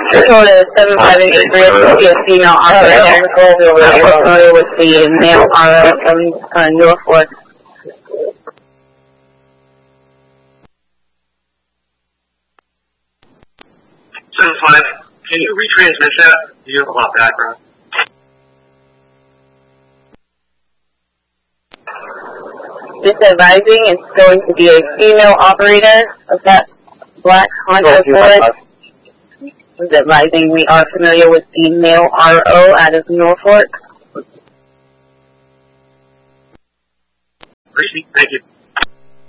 Dakota 7583 is a female operator. We're familiar with the male RO from Norfolk. 75, can you retransmit that? You have a lot of background. Just advising, it's going to be a female operator of that black Honda Accord. Just advising, we are familiar with the male RO out of Norfolk. Thank you.